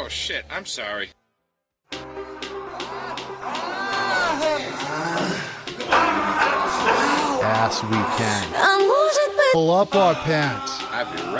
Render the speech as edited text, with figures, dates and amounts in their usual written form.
shit. I'm sorry. Yes, we can. Pull up our pants. I'll be right